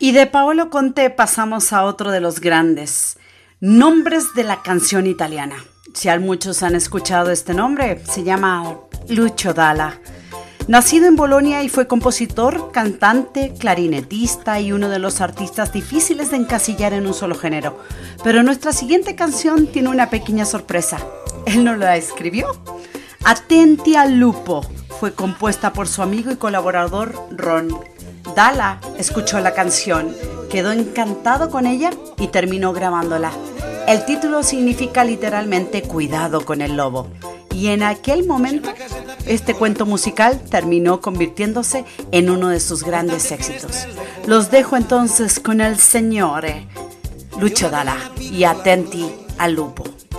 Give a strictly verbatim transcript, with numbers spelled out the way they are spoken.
Y de Paolo Conte pasamos a otro de los grandes nombres de la canción italiana. Si muchos han escuchado este nombre, se llama Lucio Dalla. Nacido en Bolonia y fue compositor, cantante, clarinetista y uno de los artistas difíciles de encasillar en un solo género. Pero nuestra siguiente canción tiene una pequeña sorpresa. Él no la escribió. Attenti al lupo fue compuesta por su amigo y colaborador Ron. Dalla escuchó la canción, quedó encantado con ella y terminó grabándola. El título significa literalmente cuidado con el lobo. Y en aquel momento, este cuento musical terminó convirtiéndose en uno de sus grandes éxitos. Los dejo entonces con el Signore Lucio Dalla y Attenti al lupo.